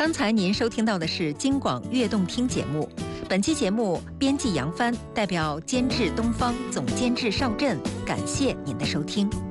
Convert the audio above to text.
刚才您收听到的是京广悦动听节目，本期节目编辑杨帆，代表监制东方，总监制邵震，感谢您的收听。